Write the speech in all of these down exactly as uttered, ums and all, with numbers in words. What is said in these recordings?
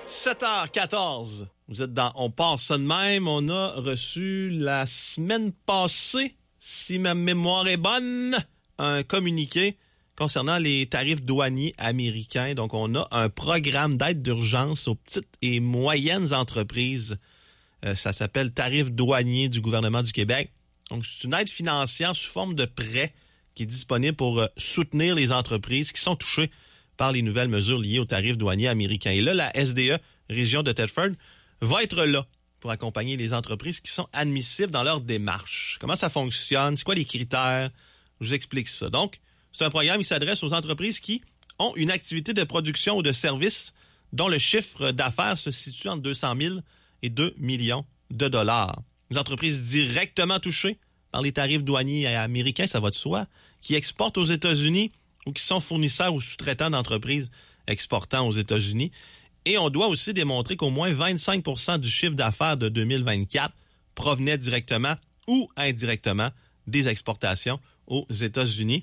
sept heures quatorze. Vous êtes dans On part ça de même. On a reçu la semaine passée, si ma mémoire est bonne, un communiqué concernant les tarifs douaniers américains. Donc, on a un programme d'aide d'urgence aux petites et moyennes entreprises. Euh, ça s'appelle Tarifs douaniers du gouvernement du Québec. Donc, c'est une aide financière sous forme de prêt qui est disponible pour euh, soutenir les entreprises qui sont touchées par les nouvelles mesures liées aux tarifs douaniers américains. Et là, la S D E, région de Thetford, va être là pour accompagner les entreprises qui sont admissibles dans leur démarche. Comment ça fonctionne? C'est quoi les critères? Je vous explique ça. Donc, c'est un programme qui s'adresse aux entreprises qui ont une activité de production ou de service dont le chiffre d'affaires se situe entre deux cent mille et deux millions de dollars. Les entreprises directement touchées par les tarifs douaniers américains, ça va de soi, qui exportent aux États-Unis ou qui sont fournisseurs ou sous-traitants d'entreprises exportant aux États-Unis. Et on doit aussi démontrer qu'au moins vingt-cinq pour cent du chiffre d'affaires de deux mille vingt-quatre provenait directement ou indirectement des exportations aux États-Unis.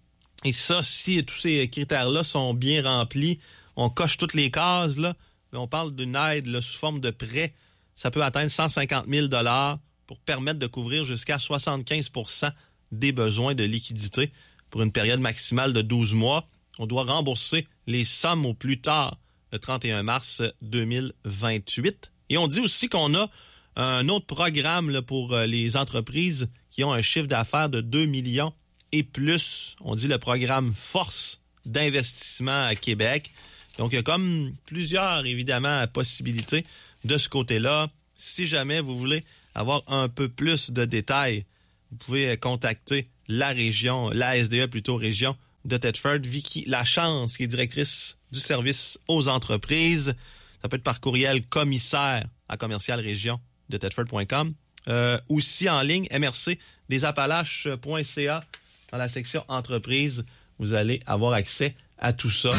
Et ça, si tous ces critères-là sont bien remplis, on coche toutes les cases, là, mais on parle d'une aide là, sous forme de prêt. Ça peut atteindre cent cinquante mille dollars pour permettre de couvrir jusqu'à soixante-quinze pour cent des besoins de liquidité pour une période maximale de douze mois. On doit rembourser les sommes au plus tard le trente et un mars deux mille vingt-huit. Et on dit aussi qu'on a un autre programme là, pour les entreprises qui ont un chiffre d'affaires de deux millions et plus. On dit le programme Force d'investissement à Québec. Donc, il y a comme plusieurs, évidemment, possibilités de ce côté-là. Si jamais vous voulez avoir un peu plus de détails, vous pouvez contacter la région, la S D E plutôt, région de Thetford. Vicky Lachance, qui est directrice du service aux entreprises. Ça peut être par courriel commissaire à commercial région de Thetford point com. Euh, aussi en ligne, m r c des appalaches point c a. Dans la section entreprises, vous allez avoir accès à tout ça.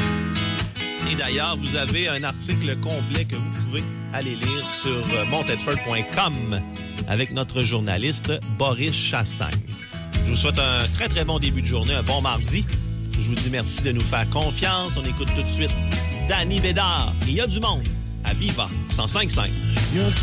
Et d'ailleurs, vous avez un article complet que vous pouvez aller lire sur mon thetford point com avec notre journaliste Boris Chassagne. Je vous souhaite un très, très bon début de journée, un bon mardi. Je vous dis merci de nous faire confiance. On écoute tout de suite Danny Bédard. Il y a du monde à Viva cent cinq virgule cinq.